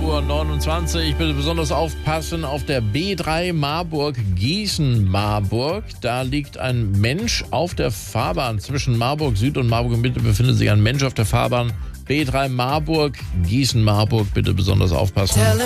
11:29 Uhr. Bitte besonders aufpassen auf der B3 Marburg Gießen-Marburg. Da liegt ein Mensch auf der Fahrbahn. Zwischen Marburg Süd und Marburg Mitte befindet sich ein Mensch auf der Fahrbahn. B3 Marburg Gießen-Marburg. Bitte besonders aufpassen.